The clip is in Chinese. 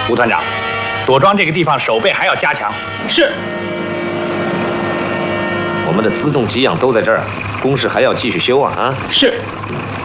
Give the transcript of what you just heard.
吴团长，朵庄这个地方守备还要加强。 是。 我们的辎重给养都在这儿，工事还要继续修啊！啊， 是。